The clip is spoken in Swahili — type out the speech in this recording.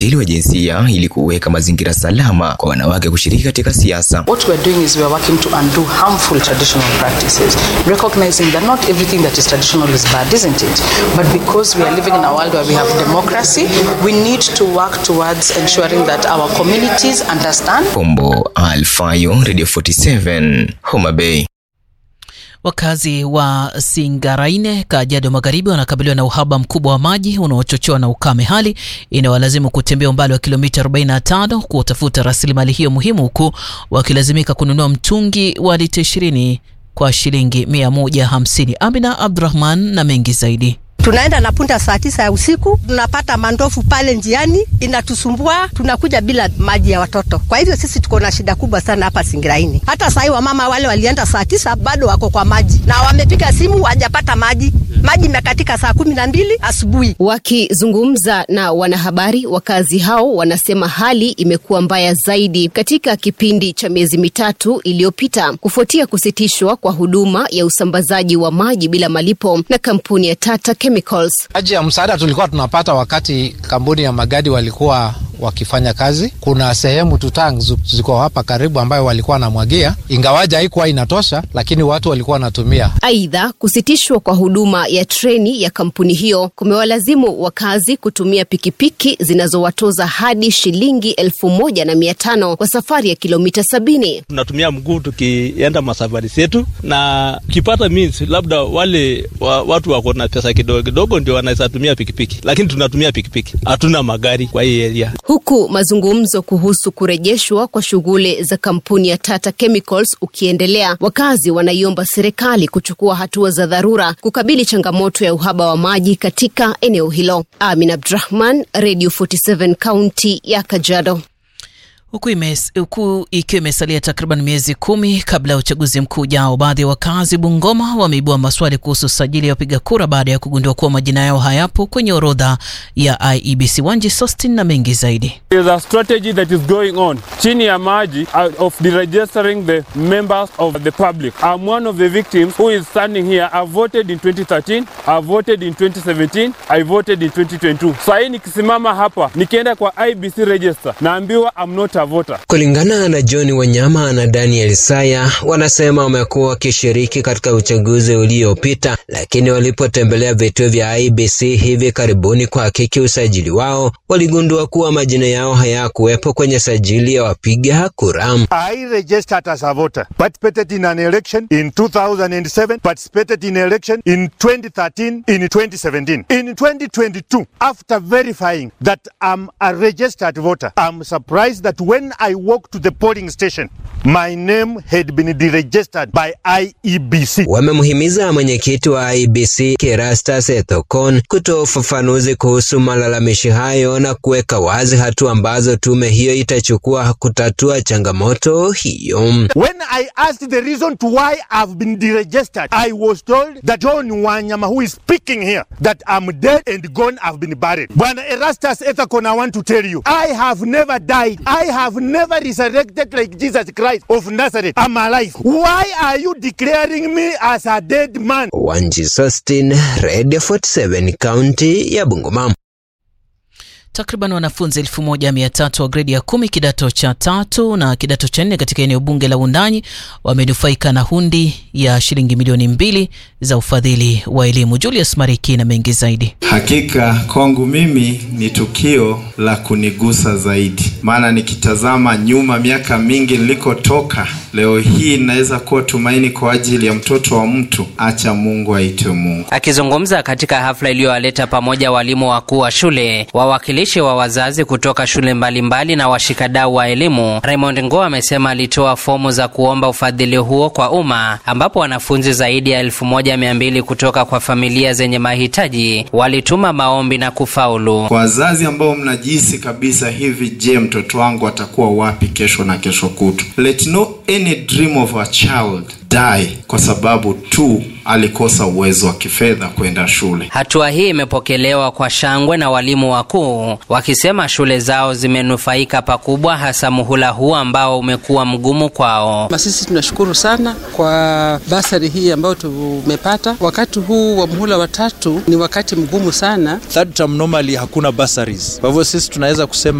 ili wa jinsia ili kuweka mazingira salama kwa wanawake kushiriki katika siasa. What we're doing is we're working to undo harmful traditional practices, recognizing that not everything that is traditional is bad, isn't it? But because we are living in a world where we have democracy, we need to work towards ensuring that our communities understand. Kombo Alfayo, Radio 47, Homa Bay. Wakazi wa Singaraine, Kajiado Magharibi wanakabiliwa na uhaba mkubwa wa maji unaochochewa na ukame, hali inawalazimu kutembea umbali wa kilomita 45 kutafuta rasilimali hiyo muhimu, huku wakilazimika kununua mtungi wa lita 20 kwa shilingi 150. Amina Abdurrahman na mengi zaidi. Tunaenda na punda saa 9 ya usiku, tunapata mandofu pale njiani, inatusumbua, tunakuja bila maji ya watoto. Kwa hivyo sisi tuko na shida kubwa sana hapa Singiraini. Hata sasa hivi mama wale walienda saa 9 bado wako kwa maji. Na wamepiga simu hajapata maji. Maji imekatika saa 12 asubuhi. Wakizungumza na wanahabari, wakazi hao wanasema hali imekuwa mbaya zaidi katika kipindi cha miezi mitatu iliyopita kufuatia kusitishwa kwa huduma ya usambazaji wa maji bila malipo na kampuni ya Tata Chemicals. Maji ya msaada tulikuwa tunapata wakati kampuni ya Magadi walikuwa wakifanya kazi. Kuna sehemu tanks ziko hapa karibu ambayo walikuwa wanamwagia, ingawaja haikuwa inatosha, lakini watu walikuwa wanatumia. Aidha, kusitishwa kwa huduma ya treni ya kampuni hiyo kumewalazimu wakazi kutumia pikipiki zinazowatoza hadi shilingi 1,500 kwa safari ya kilomita 70. Tunatumia mguu tukienda masafari zetu, na kipata means labda wale watu wako na pesa kidogo ndio wanaweza tumia pikipiki, lakini tunatumia pikipiki, hatuna magari kwa hii area. Huku mazungumzo kuhusu kurejeshwa kwa shughuli za kampuni ya Tata Chemicals ukiendelea, wakazi wanaiomba serikali kuchukua hatua za dharura kukabili changamoto ya uhaba wa maji katika eneo hilo. Amina Abdurrahman, Radio 47, County ya Kajiado. Huku ikiwa imesalia takriban miezi 10 kabla ya uchaguzi mkuu ujao, baadhi ya wakazi Bungoma wameibua maswali kuhusu sajili ya wapiga kura baada ya kugundua kuwa majina yao hayapo kwenye orodha ya IEBC. Wanji Sostin na mengi zaidi. There is a strategy that is going on chini ya maji of deregistering the members of the public. I'm one of the victims who is standing here. I voted in 2013, I voted in 2017, I voted in 2022. Sasa nikisimama hapa nikienda kwa IEBC register naambiwa I'm not voter. Kulingana na John Wanyama na Daniel Saya, wanasema wamekuwa wakishiriki katika uchaguzi uliopita, lakini walipotembelea vituo vya IEBC hivi karibuni kuhakiki usajili wao, waligundua kuwa majina yao hayakuwepo kwenye sajili ya wapiga kura. I registered as a voter, participated in an election in 2007, participated in election in 2013, in 2017. In 2022, after verifying that I'm a registered voter, I'm surprised that when I walked to the polling station, my name had been deregistered by IEBC. Wamemhimiza mwenyekiti wa IEBC Kerastas Ethokon kutoa ufafanuzi kuhusu malalamishi hayo na kuweka wazi hatua ambazo tume hiyo itachukua kutatua changamoto hiyo. When I asked the reason to why I've been deregistered, I was told that John Wanyama, who is speaking here, that I'm dead and gone, I've been buried. Bwana Erastus Ethokon, I want to tell you, I have never died. I have never resurrected like Jesus Christ of Nazareth. I'm alive. Why are you declaring me as a dead man? Wanji Sostin, Radio 47, County ya Bungoma. Takriban wanafunzi 1,300 wa gredi ya 10 kidato cha 3 na kidato cha 4 katika eneo bunge la Wundanyi wamenufaika na hundi ya shilingi milioni 2 za ufadhili wa elimu. Julius Mariki na mengi zaidi. Hakika kwangu mimi ni tukio la kunigusa zaidi. Maana nikitazama nyuma miaka mingi nilikotoka, leo hii inaweza kuwa tumaini kwa ajili ya mtoto wa mtu. Acha Mungu aitwe Mungu. Akizungumza katika hafla iliyowaleta pamoja walimu wakuu wa shule, wawakilishi wa wazazi kutoka shule mbalimbali na washikadau wa elimu, Raymond Ngoa amesema alitoa fomu za kuomba ufadhili huo kwa umma, ambapo wanafunzi zaidi ya 1,200 kutoka kwa familia zenye mahitaji walituma maombi na kufaulu. Kwa wazazi ambao mnajisi kabisa hivi, je, mtoto wangu atakuwa wapi kesho na kesho kutu? Let no any dream of a child die kwa sababu tu alikosa uwezo wa kifedha kwenda shule. Hatua hii imepokelewa kwa shangwe na walimu wakuu, wakisema shule zao zimenufaika pakubwa, hasa muhula huu ambao umekuwa mgumu kwao. Sisi tunashukuru sana kwa basari hii ambayo tumepata. Wakati huu wa muhula wa 3 ni wakati mgumu sana. Third term normally hakuna bursaries. Kwa hivyo sisi tunaweza kusema